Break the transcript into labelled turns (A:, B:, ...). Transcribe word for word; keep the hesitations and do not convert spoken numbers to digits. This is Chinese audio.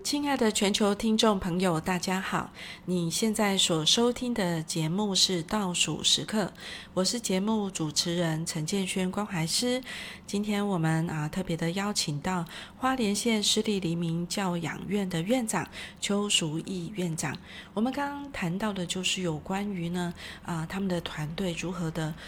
A: 亲爱的全球听众朋友，大家好！你现在所收听的节目是倒数时刻，我是节目主持人陈建轩关怀师。今天我们啊特别的邀请到花莲县市立黎明教养院的院长邱淑义院长。我们刚刚谈到的就是有关于呢啊他们的团队如何的